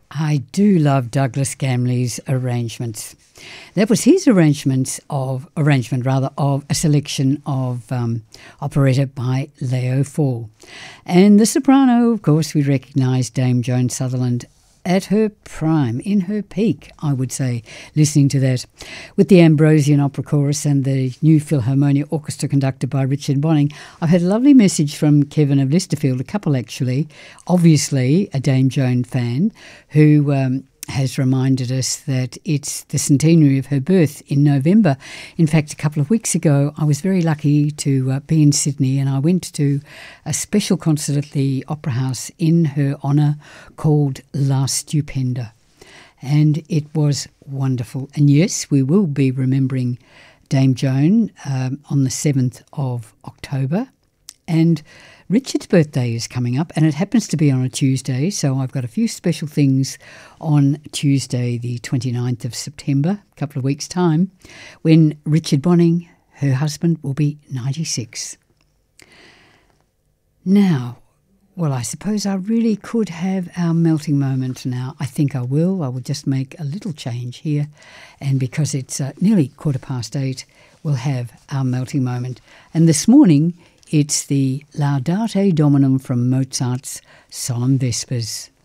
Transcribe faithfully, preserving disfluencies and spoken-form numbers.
I do love Douglas Gamley's arrangements. That was his arrangements of arrangement rather of a selection of um, operetta by Leo Fall. And the soprano, of course, we recognise Dame Joan Sutherland at her prime, in her peak, I would say, listening to that. With the Ambrosian Opera Chorus and the New Philharmonia Orchestra conducted by Richard Bonning. I've had a lovely message from Kevin of Listerfield, a couple actually, obviously a Dame Joan fan, who um, has reminded us that it's the centenary of her birth in November. In fact, a couple of weeks ago, I was very lucky to uh, be in Sydney, and I went to a special concert at the Opera House in her honour called La Stupenda. And it was wonderful. And yes, we will be remembering Dame Joan um, on the seventh of October. And Richard's birthday is coming up, and it happens to be on a Tuesday, so I've got a few special things on Tuesday, the twenty-ninth of September, a couple of weeks' time, when Richard Bonning, her husband, will be ninety-six. Now, well, I suppose I really could have our melting moment now. I think I will. I will just make a little change here, and because it's uh, nearly quarter past eight, we'll have our melting moment. And this morning, it's the Laudate Dominum from Mozart's Solemn Vespers.